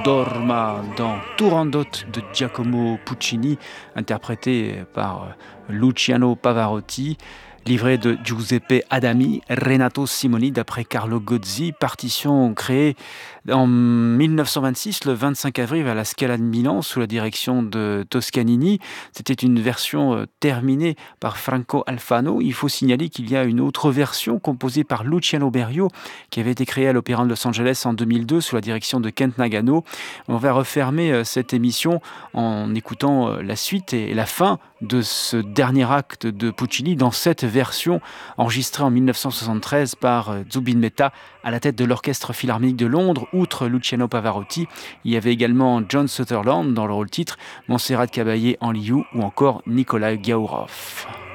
dorma dans Turandot de Giacomo Puccini, interprété par Luciano Pavarotti, livré de Giuseppe Adami, Renato Simoni d'après Carlo Gozzi, partition créée en 1926, le 25 avril, à la Scala de Milan, sous la direction de Toscanini. C'était une version terminée par Franco Alfano. Il faut signaler qu'il y a une autre version composée par Luciano Berio, qui avait été créée à l'Opéra de Los Angeles en 2002, sous la direction de Kent Nagano. On va refermer cette émission en écoutant la suite et la fin de ce dernier acte de Puccini dans cette version enregistrée en 1973 par Zubin Mehta à la tête de l'Orchestre Philharmonique de Londres. Outre Luciano Pavarotti, il y avait également John Sutherland dans le rôle titre, Montserrat Caballé en liu ou encore Nikolai Gourov.